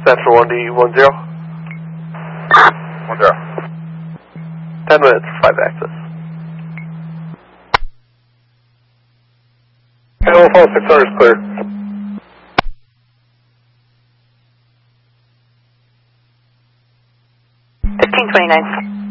Central 1D10. 10. 10 minutes, 5 access. Hello, 600 is clear. $15.29.